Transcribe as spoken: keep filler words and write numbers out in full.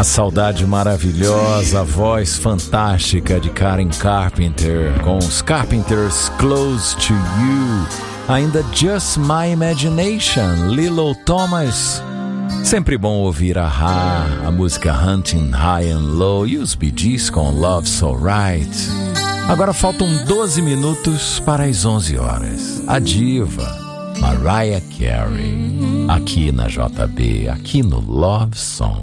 A saudade maravilhosa, a voz fantástica de Karen Carpenter, com os Carpenters Close to You. Ainda Just My Imagination, Lilo Thomas. Sempre bom ouvir a Ha, a música Hunting High and Low e os Bee Gees com Love So Right. Agora faltam doze minutos para as onze horas. A diva Mariah Carey, aqui na J B, aqui no Love Song.